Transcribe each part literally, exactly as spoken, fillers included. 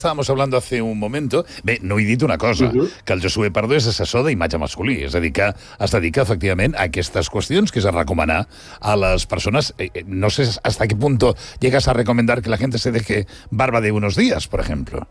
Estàvem hablando hace un momento. Bé, no he dit una cosa, uh-huh. que el Josué Pardo és assessor d'imatge masculí, és a dir, que es dedica efectivament a aquestes qüestions, que és a recomanar a les persones. Eh, no sé hasta qué punto llegas a recomendar que la gente se deje barba de unos días, por ejemplo.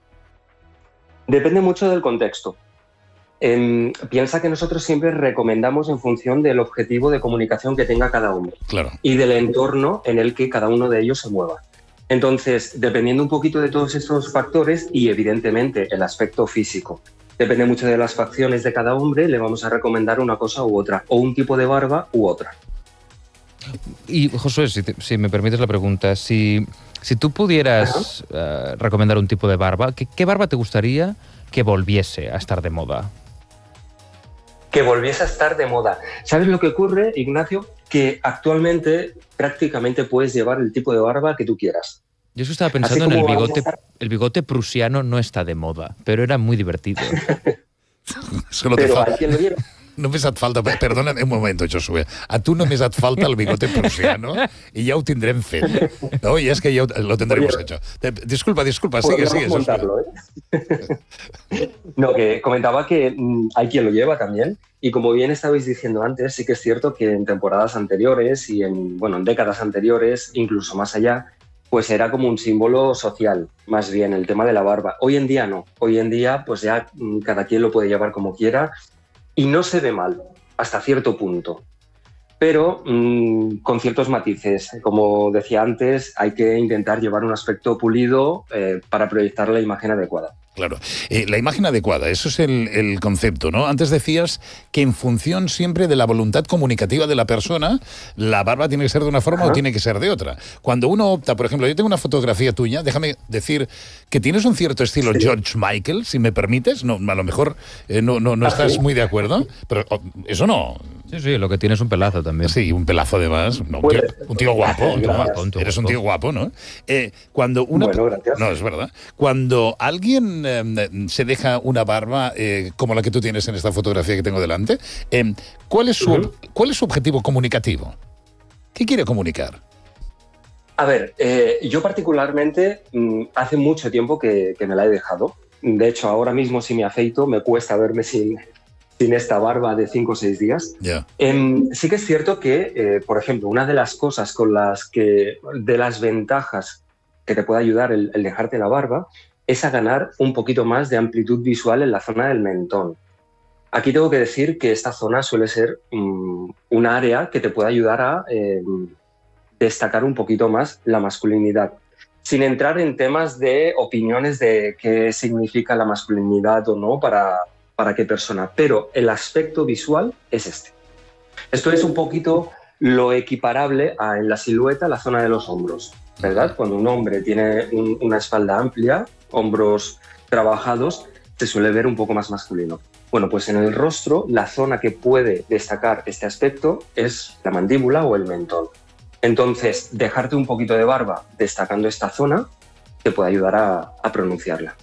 Depende mucho del contexto. Eh, piensa que nosotros siempre recomendamos en función del objetivo de comunicación que tenga cada hombre. Claro. Y del entorno en el que cada uno de ellos se mueva. Entonces, dependiendo un poquito de todos estos factores y, evidentemente, el aspecto físico, depende mucho de las facciones de cada hombre, le vamos a recomendar una cosa u otra, o un tipo de barba u otra. Y, Josué, si, te, si me permites la pregunta, si, si tú pudieras uh, recomendar un tipo de barba, ¿qué, ¿qué barba te gustaría que volviese a estar de moda? Que volviese a estar de moda. ¿Sabes lo que ocurre, Ignacio? Que actualmente prácticamente puedes llevar el tipo de barba que tú quieras. Yo eso estaba pensando en el bigote. El bigote prusiano no está de moda, pero era muy divertido. Solo pero te a quien lo lleva. Només et falta... Perdona un moment, Josué. A tu només et falta el bigote prusiano i ja ho tendrem fet. No, i és que ja lo tendremos hecho. Disculpa, disculpa, sigue, sigue. Montarlo, ¿eh? No, que comentaba que mmm, hay quien lo lleva también. Y como bien estabais diciendo antes, sí que es cierto que en temporadas anteriores y en, bueno, en décadas anteriores, incluso más allá, pues era como un símbolo social, más bien, el tema de la barba. Hoy en día no. Hoy en día, pues ya mmm, cada quien lo puede llevar como quiera. Y no se ve mal, hasta cierto punto, pero mmm, con ciertos matices. Como decía antes, hay que intentar llevar un aspecto pulido eh, para proyectar la imagen adecuada. Claro, eh, la imagen adecuada, eso es el, el concepto, ¿no? Antes decías que en función siempre de la voluntad comunicativa de la persona, la barba tiene que ser de una forma Ajá. o tiene que ser de otra. Cuando uno opta, por ejemplo, yo tengo una fotografía tuya, déjame decir que tienes un cierto estilo sí. George Michael, si me permites, no, a lo mejor eh, no, no, no estás ¿Ah, sí? muy de acuerdo, pero oh, eso no... Sí, sí, lo que tienes es un pelazo también. Sí, un pelazo además. No, un, tío, un tío guapo. Un tío guapo un tío eres guapo. un tío guapo, ¿no? Eh, cuando una, bueno, gracias. No, es verdad. Cuando alguien eh, se deja una barba eh, como la que tú tienes en esta fotografía que tengo delante, eh, ¿cuál es su, uh-huh. ¿cuál es su objetivo comunicativo? ¿Qué quiere comunicar? A ver, eh, yo particularmente mmm, hace mucho tiempo que, que me la he dejado. De hecho, ahora mismo si me afeito me cuesta verme sin... sin esta barba de cinco o seis días. Yeah. Eh, sí que es cierto que, eh, por ejemplo, una de las cosas con las que, de las ventajas que te puede ayudar el, el dejarte la barba, es a ganar un poquito más de amplitud visual en la zona del mentón. Aquí tengo que decir que esta zona suele ser um, un área que te puede ayudar a eh, destacar un poquito más la masculinidad. Sin entrar en temas de opiniones de qué significa la masculinidad o no para... para qué persona, pero el aspecto visual es este. Esto es un poquito lo equiparable a en la silueta, la zona de los hombros, ¿verdad? Cuando un hombre tiene un, una espalda amplia, hombros trabajados, se suele ver un poco más masculino. Bueno, pues en el rostro, la zona que puede destacar este aspecto es la mandíbula o el mentón. Entonces, dejarte un poquito de barba destacando esta zona te puede ayudar a, a pronunciarla.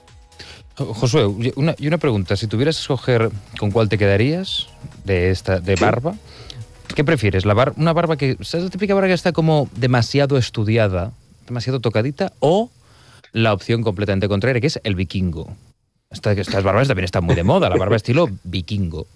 Josué, una, y una pregunta. Si tuvieras que escoger con cuál te quedarías de esta de barba, ¿sí? ¿Qué prefieres? La bar, ¿Una barba que... ¿Sabes la típica barba que está como demasiado estudiada, demasiado tocadita? ¿O la opción completamente contraria, que es el vikingo? Esta, estas barbas también están muy de moda, la barba estilo vikingo.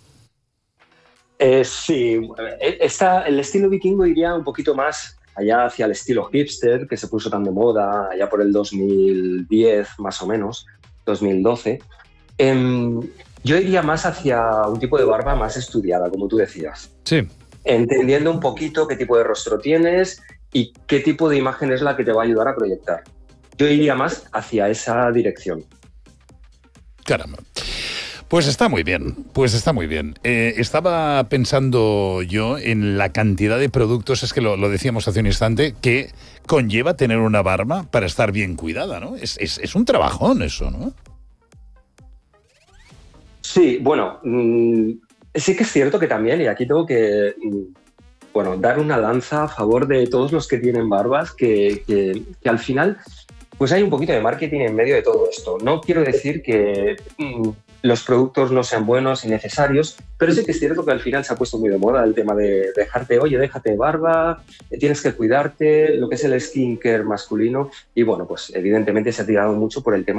Eh, sí, esta, el estilo vikingo iría un poquito más allá hacia el estilo hipster, que se puso tan de moda allá por el dos mil diez más o menos. dos mil doce, eh, yo iría más hacia un tipo de barba más estudiada, como tú decías. Sí. Entendiendo un poquito qué tipo de rostro tienes y qué tipo de imagen es la que te va a ayudar a proyectar. Yo iría más hacia esa dirección. Caramba. Pues está muy bien, pues está muy bien. Eh, estaba pensando yo en la cantidad de productos, es que lo, lo decíamos hace un instante, que conlleva tener una barba para estar bien cuidada, ¿no? Es, es, es un trabajón eso, ¿no? Sí, bueno, mmm, sí que es cierto que también, y aquí tengo que mmm, bueno, dar una lanza a favor de todos los que tienen barbas, que, que, que al final pues hay un poquito de marketing en medio de todo esto. No quiero decir que... Mmm, los productos no sean buenos y necesarios, pero sí que es cierto que al final se ha puesto muy de moda el tema de dejarte, oye, déjate barba, tienes que cuidarte, lo que es el skincare masculino, y bueno, pues evidentemente se ha tirado mucho por el tema